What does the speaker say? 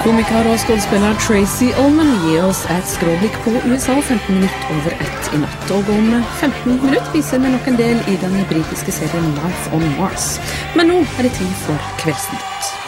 Komiker og skuespiller Tracy Ullman gir oss et skråblikk på USA 15 minutter over 1 i natt. Og om 15 minutter viser vi nok en del i den britiske serien Life on Mars. Men nå er det tid for Kveldsnytt.